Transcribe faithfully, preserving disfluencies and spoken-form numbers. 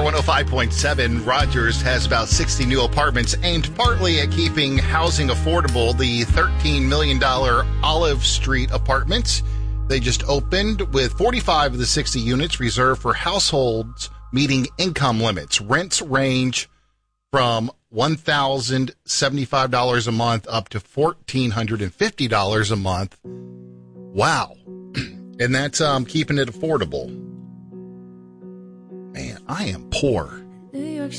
one oh five point seven. Rogers has about sixty new apartments aimed partly at keeping housing affordable. The thirteen million dollars Olive Street apartments, they just opened with forty-five of the sixty units reserved for households meeting income limits. Rents range from one thousand seventy-five dollars a month up to one thousand four hundred fifty dollars a month. Wow. And that's um, keeping it affordable. Man, I am poor.